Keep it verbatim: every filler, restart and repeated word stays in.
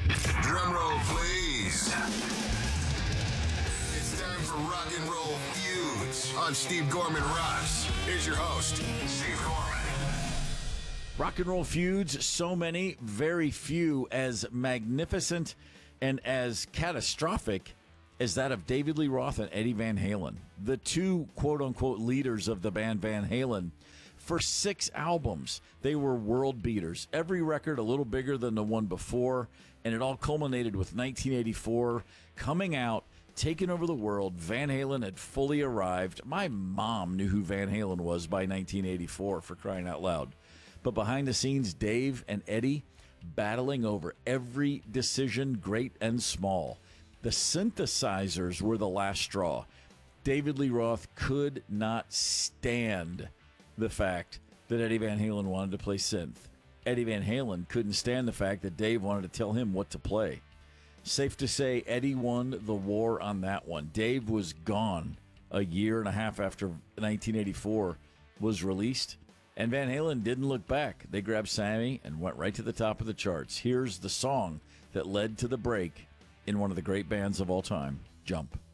Drum roll, please. It's time for Rock and Roll Feuds on Steve Gorman Rocks. Here's your host, Steve Gorman. Rock and Roll Feuds, so many, very few as magnificent and as catastrophic as that of David Lee Roth and Eddie Van Halen, the two quote-unquote leaders of the band Van Halen. For six albums, they were world beaters. Every record a little bigger than the one before, and it all culminated with nineteen eighty-four coming out, taking over the world. Van Halen had fully arrived. My mom knew who Van Halen was by nineteen eighty-four, for crying out loud. But behind the scenes, Dave and Eddie battling over every decision, great and small. The synthesizers were the last straw. David Lee Roth could not stand the fact that Eddie Van Halen wanted to play synth. Eddie Van Halen couldn't stand the fact that Dave wanted to tell him what to play. Safe to say, Eddie won the war on that one. Dave was gone a year and a half after nineteen eighty-four was released, and Van Halen didn't look back. They grabbed Sammy and went right to the top of the charts. Here's the song that led to the break in one of the great bands of all time, Jump.